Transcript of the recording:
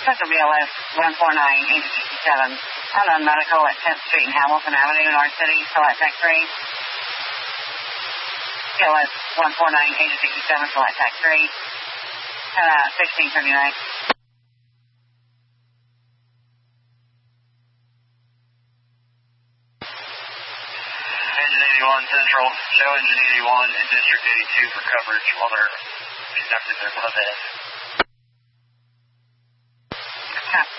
Central BLS 149-867. Unknown medical at 10th Street and Hamilton Avenue, North City. Select Tech 3. BLS 149-867. Select Tech 3. 1639. Engine 81 Central. Show Engine 81 and District 82 for coverage while they're conducting their blood test.